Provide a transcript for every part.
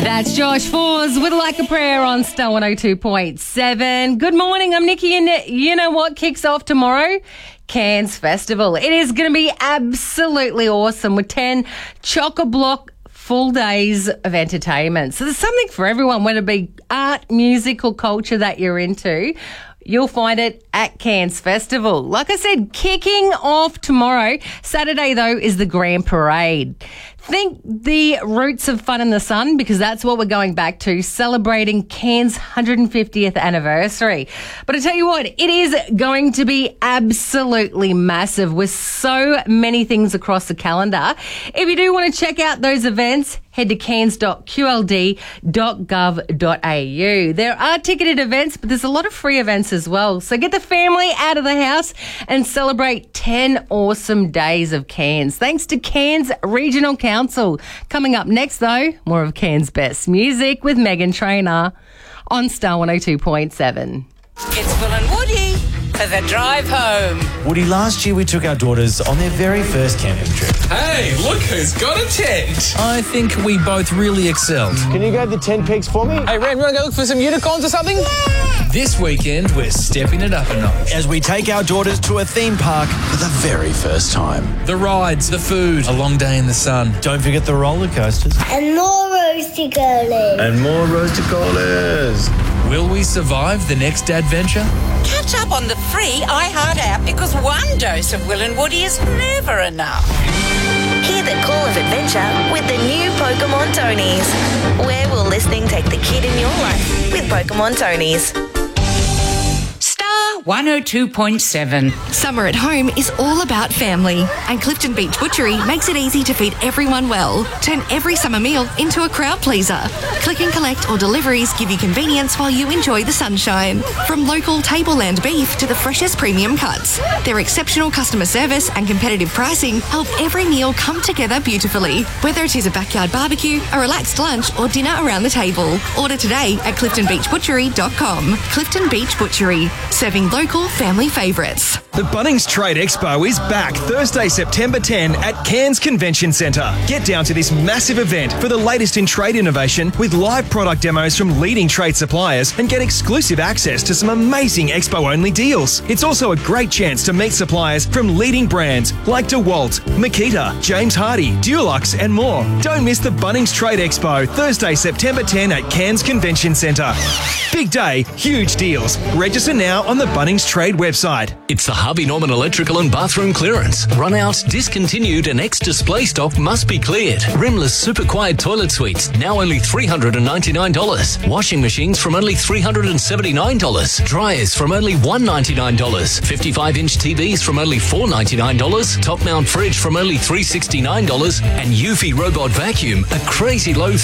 That's Josh Fours with Like a Prayer on Star 102.7. Good morning, I'm Nikki, and you know what kicks off tomorrow? Cairns Festival. It is going to be absolutely awesome with 10 chock-a-block full days of entertainment. So there's something for everyone, whether it be art, music or culture that you're into. You'll find it at Cairns Festival. Like I said, kicking off tomorrow. Saturday, though, is the Grand Parade. Think the roots of Fun in the Sun, because that's what we're going back to, celebrating Cairns' 150th anniversary. But I tell you what, it is going to be absolutely massive with so many things across the calendar. If you do want to check out those events, head to cairns.qld.gov.au. There are ticketed events, but there's a lot of free events as well. So get the family out of the house and celebrate 10 awesome days of Cairns. Thanks to Cairns Regional Council. Coming up next, though, more of Cairns' best music with Megan Trainor on Star 102.7. It's Will and Woody for the drive home. Woody, last year we took our daughters on their very first camping trip. Hey, look who's got a tent. I think we both really excelled. Can you grab the tent pegs for me? Hey, Ram, you want to go look for some unicorns or something? This weekend, we're stepping it up a notch. As we take our daughters to a theme park for the very first time. The rides, the food, a long day in the sun. Don't forget the roller coasters. And more roasty girlies. And more roasted colas. Will we survive the next adventure? Catch up on the free iHeart app because one dose of Will and Woody is never enough. Hear the call of adventure with the new Pokemon Tonies. Where will listening take the kid in your life with Pokemon Tonies? Star 102.7. Summer at home is all about family, and Clifton Beach Butchery makes it easy to feed everyone well. Turn every summer meal into a crowd pleaser. Click and collect or deliveries give you convenience while you enjoy the sunshine. From local tableland beef to the freshest premium cuts, their exceptional customer service and competitive pricing help every meal come together beautifully. Whether it is a backyard barbecue, a relaxed lunch or dinner around the table, order today at cliftonbeachbutchery.com. Clifton Beach Butchery, serving local family favourites. The Bunnings Trade Expo is back Thursday, September 10 at Cairns Convention Centre. Get down to this massive event for the latest in trade innovation with live product demos from leading trade suppliers and get exclusive access to some amazing expo-only deals. It's also a great chance to meet suppliers from leading brands like DeWalt, Makita, James Hardie, Dulux and more. Don't miss the Bunnings Trade Expo Thursday, September 10 at Cairns Convention Centre. Big day, huge deals. Register now on the Bunnings Trade website. It's the Harvey Norman electrical and bathroom clearance. Run out, discontinued and ex-display stock must be cleared. Rimless super quiet toilet suites, now only $399. Washing machines from only $379. Dryers from only $199. 55-inch TVs from only $499. Top mount fridge from only $369. And Eufy robot vacuum, a crazy low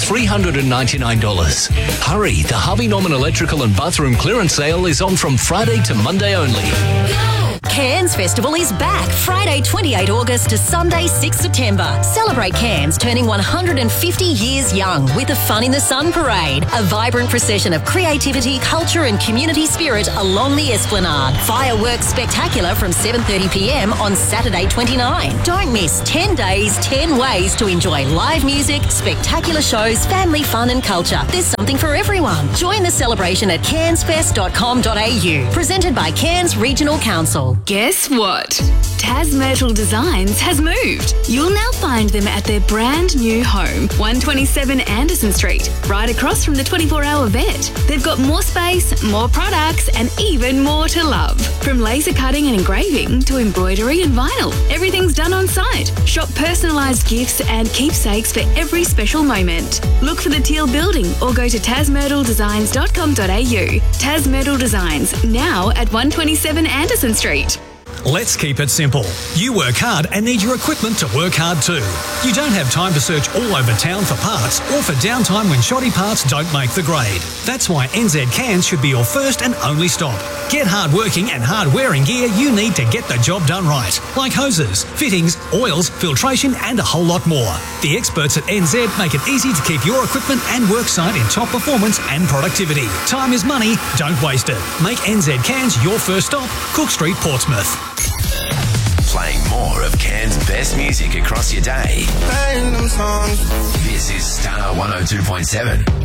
$399. Hurry, the Harvey Norman electrical and bathroom clearance sale is on from Friday to Monday only. Cairns Festival is back Friday 28 August to Sunday 6 September. Celebrate Cairns turning 150 years young with the Fun in the Sun Parade, a vibrant procession of creativity, culture and community spirit along the Esplanade. Fireworks spectacular from 7:30pm on Saturday 29. Don't miss 10 days, 10 ways to enjoy live music, spectacular shows, family fun and culture. There's something for everyone. Join the celebration at cairnsfest.com.au. Presented by Cairns Regional Council. Guess what? Tas Myrtle Designs has moved. You'll now find them at their brand new home, 127 Anderson Street, right across from the 24-hour vet. They've got more space, more products, and even more to love. From laser cutting and engraving to embroidery and vinyl, everything's done on site. Shop personalised gifts and keepsakes for every special moment. Look for the teal building or go to tasmyrtledesigns.com.au. Tas Myrtle Designs, now at 127 Anderson Street. Let's keep it simple. You work hard and need your equipment to work hard too. You don't have time to search all over town for parts or for downtime when shoddy parts don't make the grade. That's why NZ Cairns should be your first and only stop. Get hard-working and hard-wearing gear you need to get the job done right, like hoses, fittings, oils, filtration and a whole lot more. The experts at NZ make it easy to keep your equipment and worksite in top performance and productivity. Time is money, don't waste it. Make NZ Cairns your first stop, Cook Street, Portsmouth. Playing more of Cairns' best music across your day. This is Star 102.7.